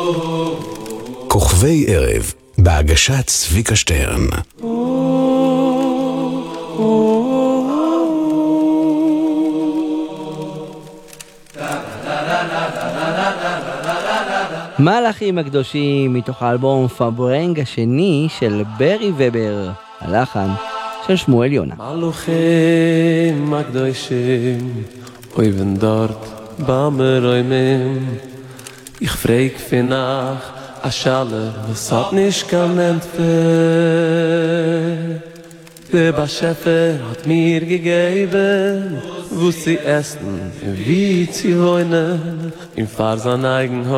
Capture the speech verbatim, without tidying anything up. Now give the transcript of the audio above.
כוכבי ערב, בהגשת צביקה שטרן. מלאכים הקדושים מתוך האלבום פברנג השני של ברי ובר, הלחן של שמואל יונה. מלאכים הקדושים אויבן dort במרוימים, ich frag für nach a schale was hat nicht genannt für der Beschefe hat mir gegeben wo sie essen wie sie wohnen im Fahr sein eigen